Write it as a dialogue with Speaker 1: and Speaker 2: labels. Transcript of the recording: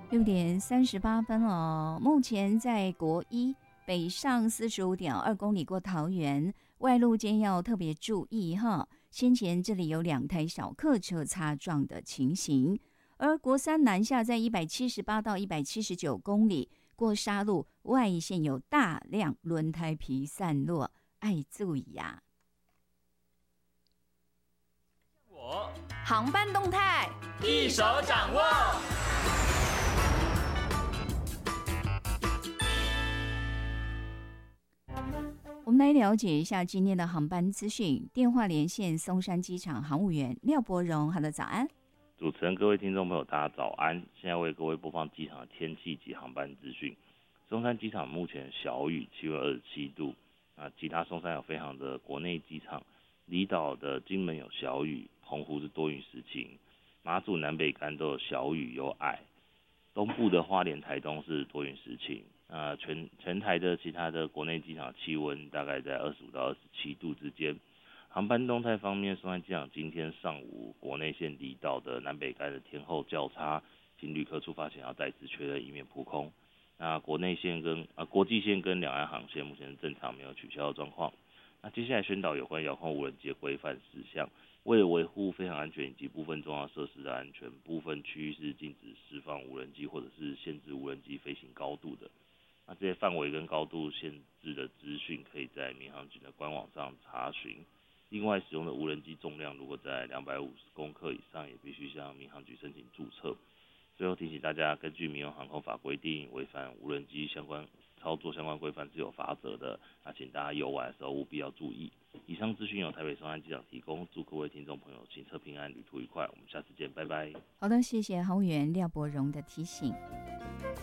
Speaker 1: 6:38哦。目前在国一北上45.2公里过桃园，外路间要特别注意哈。先前这里有2台小客车擦撞的情形，而国三南下在178到179公里过沙路，外线有大量轮胎皮散落，爱注意呀。
Speaker 2: 航班动态
Speaker 3: 一手掌握。
Speaker 1: 我们来了解一下今天的航班资讯。电话连线松山机场航务员廖伯荣，好的，早安。
Speaker 4: 主持人、各位听众朋友，大家早安！现在为各位播放机场的天气及航班资讯。松山机场目前小雨，气温27度。其他松山有飞航的国内机场，离岛的金门有小雨，澎湖是多云时晴，马祖南北竿都有小雨有霭，东部的花莲、台东是多云时晴。全台的其他的国内机场气温大概在25到27度之间。航班动态方面，松山机场今天上午国内线离岛的南北竿的天候较差，请旅客出发前要再次确认，以免扑空。那国际线跟两岸航线目前正常，没有取消的状况。那接下来宣导有关遥控无人机的规范事项，为了维护飞行安全以及部分重要设施的安全，部分区域是禁止释放无人机或者是限制无人机飞行高度的。那这些范围跟高度限制的资讯，可以在民航局的官网上查询。另外，使用的无人机重量如果在250公克以上，也必须向民航局申请注册。最后提醒大家，根据民用航空法规定，违反无人机相关操作相关规范是有罚则的。那请大家游玩的时候务必要注意。以上资讯由台北松山机场提供，祝各位听众朋友行车平安，旅途愉快。我们下次见，拜拜。
Speaker 1: 好的，谢谢航务员廖伯荣的提醒。